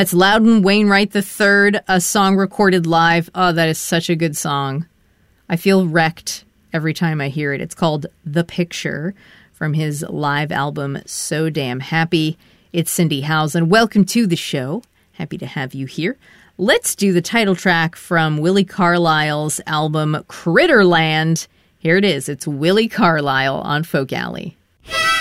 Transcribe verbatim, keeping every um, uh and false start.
That's Loudon Wainwright the third, a song recorded live. Oh, that is such a good song. I feel wrecked every time I hear it. It's called The Picture from his live album, So Damn Happy. It's Cindy Howes, welcome to the show. Happy to have you here. Let's do the title track from Willie Carlisle's album, Critterland. Here it is. It's Willie Carlisle on Folk Alley.